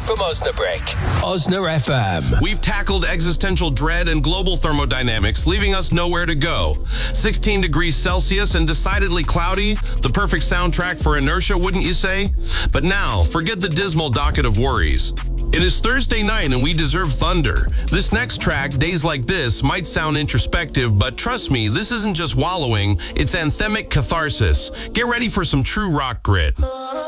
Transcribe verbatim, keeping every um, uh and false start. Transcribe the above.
from Osnabrück. Osna F M. We've tackled existential dread and global thermodynamics, leaving us nowhere to go. sixteen degrees Celsius and decidedly cloudy. The perfect soundtrack for inertia, wouldn't you say? But now, forget the dismal docket of worries. It is Thursday night and we deserve thunder. This next track, Days Like This, might sound introspective, but trust me, this isn't just wallowing, it's anthemic catharsis. Get ready for some true rock grit.